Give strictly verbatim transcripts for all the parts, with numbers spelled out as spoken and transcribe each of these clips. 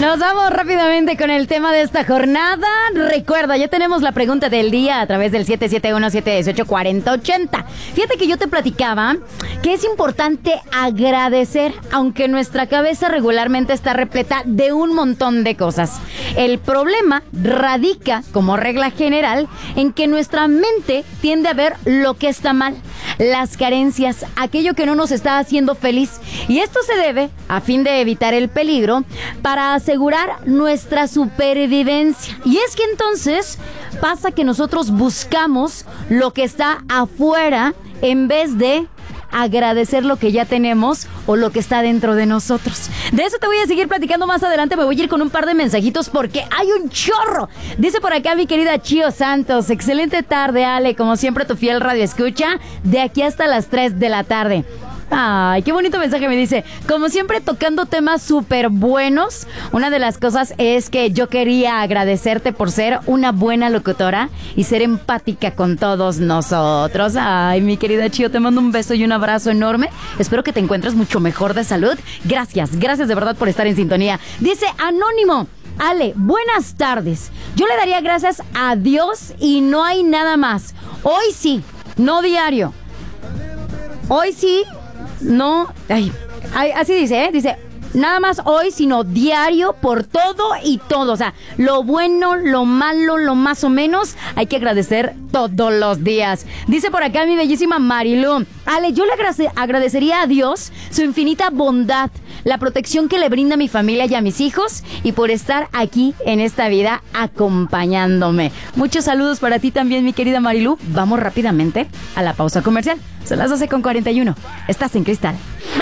Nos vamos rápidamente con el tema de esta jornada. Recuerda, ya tenemos la pregunta del día a través del siete siete uno, siete uno ocho, cuatro cero ocho cero. Fíjate que yo te platicaba que es importante agradecer, aunque nuestra cabeza regularmente está repleta de un montón de cosas. El problema radica, como regla general, en que nuestra mente tiende a ver lo que está mal, las carencias, aquello que no nos está haciendo feliz. Y esto se debe, a fin de evitar el peligro, para asegurar nuestra supervivencia. Y es que entonces pasa que nosotros buscamos lo que está afuera en vez de agradecer lo que ya tenemos o lo que está dentro de nosotros. De eso te voy a seguir platicando más adelante. Me voy a ir con un par de mensajitos porque hay un chorro. Dice por acá mi querida Chio Santos: excelente tarde, Ale, como siempre tu fiel radio escucha de aquí hasta las tres de la tarde. Ay, qué bonito mensaje. Me dice: como siempre tocando temas súper buenos. Una de las cosas es que yo quería agradecerte por ser una buena locutora y ser empática con todos nosotros. Ay, mi querida Chio, te mando un beso y un abrazo enorme. Espero que te encuentres mucho mejor de salud. Gracias, gracias de verdad por estar en sintonía. Dice Anónimo: Ale, buenas tardes. Yo le daría gracias a Dios y no hay nada más. Hoy sí, no diario. Hoy sí, no, ay, ay, así dice, ¿eh? Dice, nada más hoy, sino diario, por todo y todo. O sea, lo bueno, lo malo, lo más o menos, hay que agradecer todos los días. Dice por acá mi bellísima Marilu: Ale, yo le agrade- agradecería a Dios su infinita bondad, la protección que le brinda a mi familia y a mis hijos, y por estar aquí en esta vida acompañándome. Muchos saludos para ti también, mi querida Marilu. Vamos rápidamente a la pausa comercial. Son las doce con cuarenta y uno. Estás en Cristal.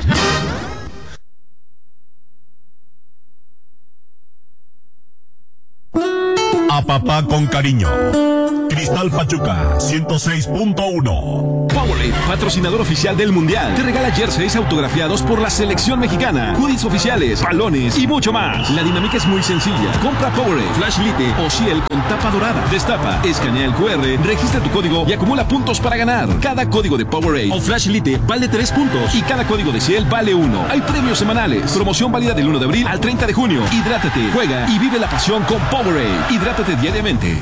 A papá con cariño. Cristal Pachuca ciento seis punto uno. Powerade, patrocinador oficial del Mundial, te regala jerseys autografiados por la selección mexicana, hoodies oficiales, balones y mucho más. La dinámica es muy sencilla. Compra Powerade, Flash Lite o Ciel con tapa dorada. Destapa, escanea el cu erre, registra tu código y acumula puntos para ganar. Cada código de Powerade o Flash Lite vale tres puntos y cada código de Ciel vale uno. Hay premios semanales. Promoción válida del uno de abril al treinta de junio. Hidrátate, juega y vive la pasión con Powerade. Hidrátate diariamente.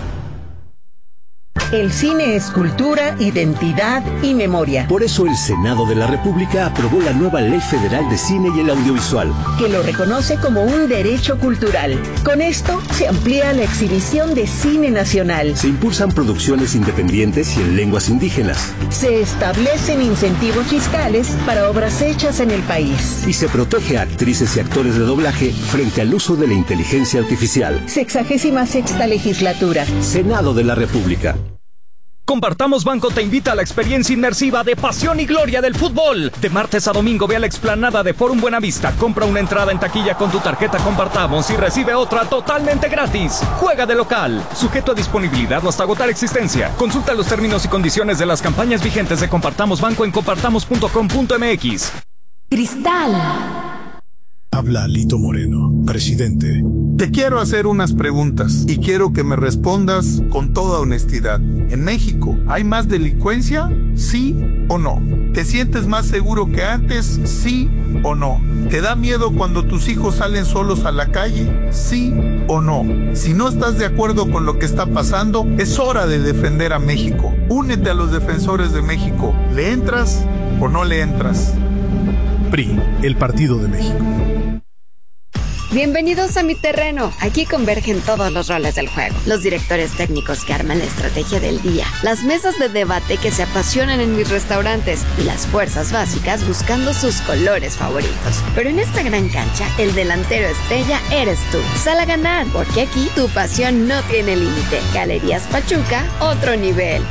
El cine es cultura, identidad y memoria. Por eso el Senado de la República aprobó la nueva Ley Federal de Cine y el Audiovisual, que lo reconoce como un derecho cultural. Con esto se amplía la exhibición de cine nacional. Se impulsan producciones independientes y en lenguas indígenas. Se establecen incentivos fiscales para obras hechas en el país. Y se protege a actrices y actores de doblaje frente al uso de la inteligencia artificial. Sexagésima sexta legislatura. Senado de la República. Compartamos Banco te invita a la experiencia inmersiva de pasión y gloria del fútbol. De martes a domingo ve a la explanada de Forum Buenavista, compra una entrada en taquilla con tu tarjeta Compartamos y recibe otra totalmente gratis. Juega de local, sujeto a disponibilidad o hasta agotar existencia. Consulta los términos y condiciones de las campañas vigentes de Compartamos Banco en compartamos punto com punto eme equis. Cristal. Habla Lito Moreno, presidente. Te quiero hacer unas preguntas y quiero que me respondas con toda honestidad. ¿En México hay más delincuencia? ¿Sí o no? ¿Te sientes más seguro que antes? ¿Sí o no? ¿Te da miedo cuando tus hijos salen solos a la calle? ¿Sí o no? Si no estás de acuerdo con lo que está pasando, es hora de defender a México. Únete a los defensores de México. ¿Le entras o no le entras? P R I, el Partido de México. Bienvenidos a mi terreno. Aquí convergen todos los roles del juego. Los directores técnicos que arman la estrategia del día. Las mesas de debate que se apasionan en mis restaurantes. Y las fuerzas básicas buscando sus colores favoritos. Pero en esta gran cancha, el delantero estrella eres tú. Sal a ganar, porque aquí tu pasión no tiene límite. Galerías Pachuca, otro nivel.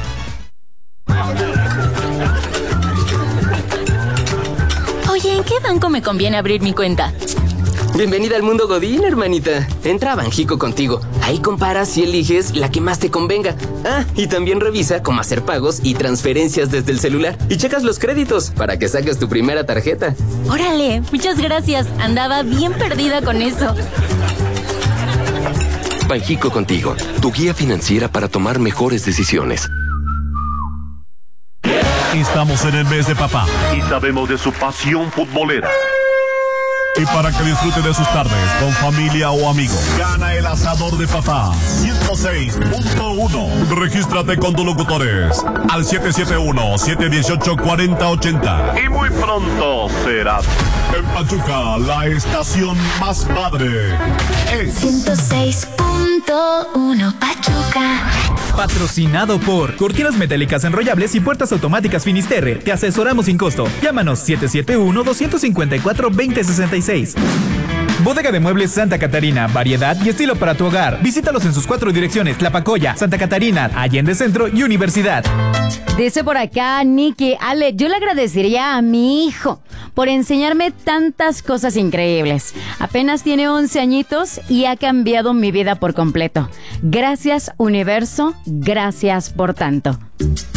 Oye, ¿en qué banco me conviene abrir mi cuenta? Bienvenida al mundo Godín, hermanita. Entra a Banjico contigo. Ahí comparas y eliges la que más te convenga. Ah, y también revisa cómo hacer pagos y transferencias desde el celular. Y checas los créditos para que saques tu primera tarjeta. Órale, muchas gracias. Andaba bien perdida con eso. Banjico contigo, tu guía financiera para tomar mejores decisiones. Estamos en el mes de papá y sabemos de su pasión futbolera. Y para que disfrute de sus tardes con familia o amigos, gana el asador de papá ciento seis punto uno. Regístrate con tus locutores al siete siete uno, siete uno ocho, cuatro cero ocho cero. Y muy pronto serás en Pachuca, la estación más padre. Es ciento seis punto uno Pachuca. Patrocinado por Cortinas Metálicas Enrollables y Puertas Automáticas Finisterre. Te asesoramos sin costo. Llámanos siete siete uno, dos cinco cuatro, dos cero seis seis. Bodega de Muebles Santa Catarina, variedad y estilo para tu hogar. Visítalos en sus cuatro direcciones: Tlapacoya, Santa Catarina, Allende Centro y Universidad. Dice por acá Nikki, Ale, yo le agradecería a mi hijo por enseñarme tantas cosas increíbles. Apenas tiene once añitos y ha cambiado mi vida por completo. Gracias, universo, gracias por tanto.